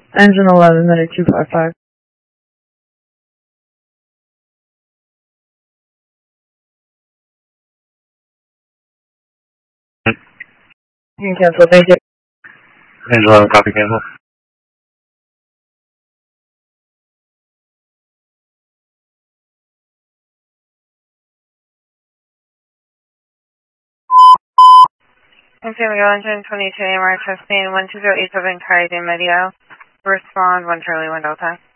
Engine 11, minute 255. You can cancel, thank you. Engine 11, copy, cancel. San Diego Engine 22 AMR testing 12087 Calle de Medio. Respond 1 Charlie 1 Delta.